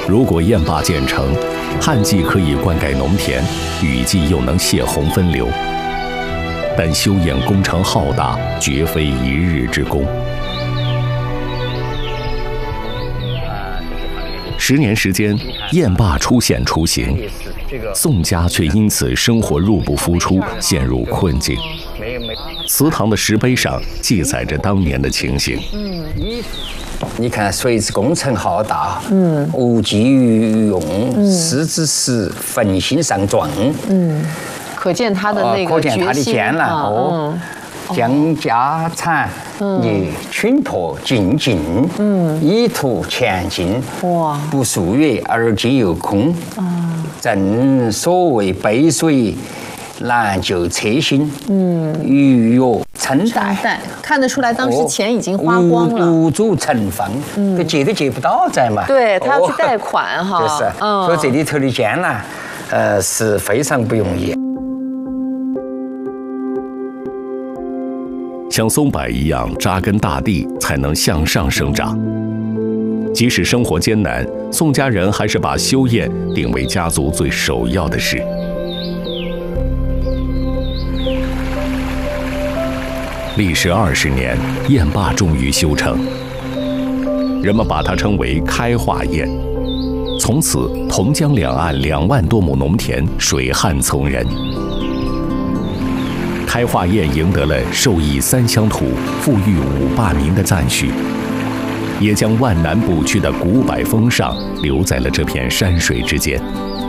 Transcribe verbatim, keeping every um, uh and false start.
如果堰坝建成，旱季可以灌溉农田，雨季又能泄洪分流。但修堰工程浩大，绝非一日之功。十年时间，堰坝出现雏形，宋家却因此生活入不敷出，陷入困境。祠堂的石碑上记载着当年的情形。 嗯，你看水质工程浩大，嗯，无济于用，时之时，焚心上壮，嗯， 可见他的那个、 哦、可见他的艰难哦。嗯将家产业倾托尽尽，嗯，以图前进。哇！不数月而今又空，嗯，正所谓杯水难救侧心，嗯，鱼跃成袋。 看得出来，当时钱已经花光了， 无主成方，嗯，借都借不到债嘛。 对他要去贷款哈， 就是，所以这里头的艰难，呃，是非常不容易。 像松柏一样扎根大地，才能向上生长。即使生活艰难，宋家人还是把修堰定为家族最首要的事。历时二十年，堰坝终于修成，人们把它称为开化堰。从此，同江两岸两万多亩农田水旱从人。开化堰赢得了受益三乡土、富裕五坝民的赞许，也将万难不屈的古柏风尚留在了这片山水之间。